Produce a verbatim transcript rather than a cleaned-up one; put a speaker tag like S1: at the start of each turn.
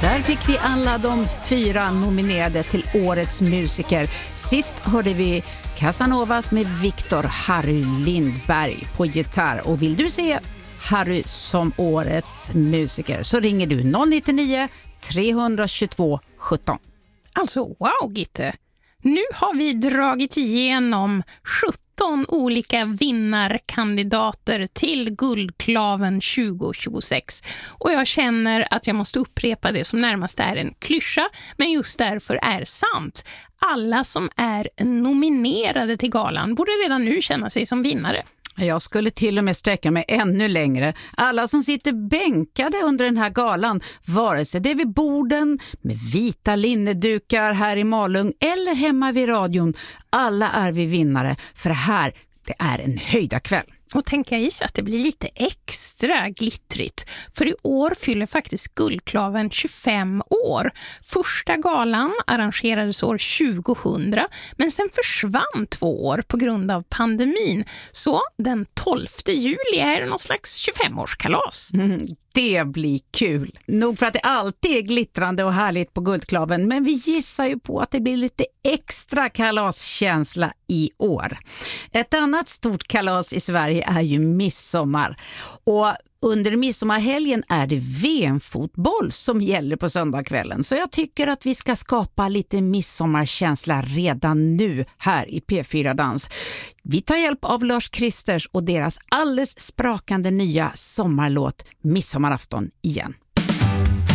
S1: Där fick vi alla de fyra nominerade till Årets musiker. Sist hörde vi Casanovas med Victor Harry Lindberg på gitarr. Och vill du se Harry som Årets musiker så ringer du noll nio nio tre två två sjutton.
S2: Alltså wow Gitte, nu har vi dragit igenom sjutton olika vinnarkandidater till Guldklaven tjugo tjugosex. Och jag känner att jag måste upprepa det som närmast är en klyscha, men just därför är sant. Alla som är nominerade till galan borde redan nu känna sig som vinnare.
S1: Jag skulle till och med sträcka mig ännu längre. Alla som sitter bänkade under den här galan, vare sig det är vid borden med vita linnedukar här i Malung eller hemma vid radion, alla är vi vinnare, för det här det är en höjda kväll.
S2: Och tänker jag gissa att det blir lite extra glittrigt. För i år fyller faktiskt Guldklaven tjugofem år. Första galan arrangerades år tjugohundra, men sen försvann två år på grund av pandemin. Så den tolfte juli är någon slags tjugofemårskalas.
S1: Mm, det blir kul. Nog för att det alltid är glittrande och härligt på Guldklaven, men vi gissar ju på att det blir lite extra kalaskänsla i år. Ett annat stort kalas i Sverige är ju midsommar. Och under midsommarhelgen är det V M-fotboll som gäller på söndagskvällen. Så jag tycker att vi ska skapa lite midsommarkänsla redan nu här i P fyra Dans. Vi tar hjälp av Lars Kristers och deras alldeles sprakande nya sommarlåt Midsommarafton igen.